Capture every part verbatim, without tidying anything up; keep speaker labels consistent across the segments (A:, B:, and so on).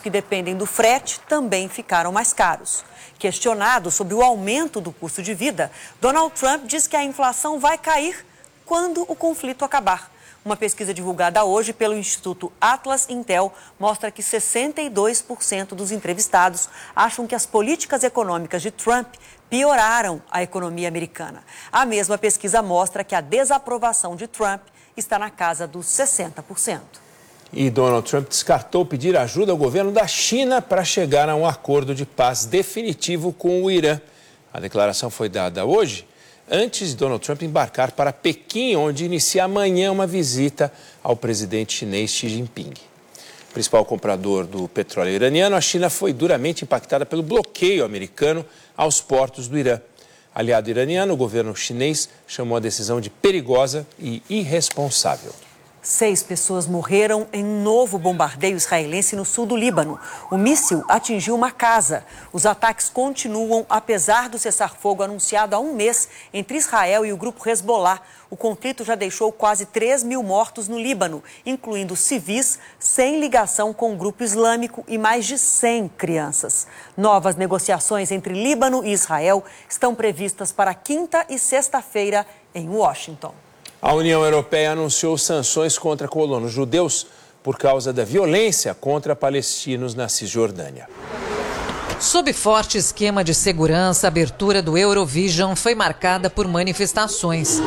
A: que dependem do frete também ficaram mais caros. Questionado sobre o aumento do custo de vida, Donald Trump diz que a inflação vai cair quando o conflito acabar. Uma pesquisa divulgada hoje pelo Instituto Atlas Intel mostra que sessenta e dois por cento dos entrevistados acham que as políticas econômicas de Trump pioraram a economia americana. A mesma pesquisa mostra que a desaprovação de Trump está na casa dos sessenta por cento.
B: E Donald Trump descartou pedir ajuda ao governo da China para chegar a um acordo de paz definitivo com o Irã. A declaração foi dada hoje, antes de Donald Trump embarcar para Pequim, onde inicia amanhã uma visita ao presidente chinês Xi Jinping. Principal comprador do petróleo iraniano, a China foi duramente impactada pelo bloqueio americano aos portos do Irã. Aliado iraniano, o governo chinês chamou a decisão de perigosa e irresponsável.
A: Seis pessoas morreram em um novo bombardeio israelense no sul do Líbano. O míssil atingiu uma casa. Os ataques continuam apesar do cessar-fogo anunciado há um mês entre Israel e o grupo Hezbollah. O conflito já deixou quase três mil mortos no Líbano, incluindo civis sem ligação com o grupo islâmico e mais de cem crianças. Novas negociações entre Líbano e Israel estão previstas para quinta e sexta-feira em Washington.
B: A União Europeia anunciou sanções contra colonos judeus por causa da violência contra palestinos na Cisjordânia.
C: Sob forte esquema de segurança, a abertura do Eurovision foi marcada por manifestações.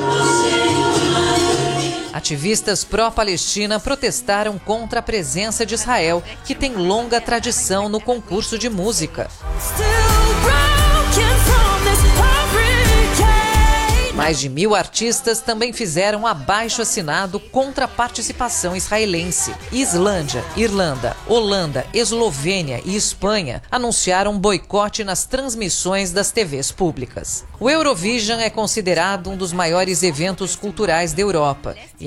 C: Ativistas pró-Palestina protestaram contra a presença de Israel, que tem longa tradição no concurso de música. Mais de mil artistas também fizeram abaixo-assinado contra a participação israelense. Islândia, Irlanda, Holanda, Eslovênia e Espanha anunciaram boicote nas transmissões das T Vs públicas. O Eurovision é considerado um dos maiores eventos culturais da Europa e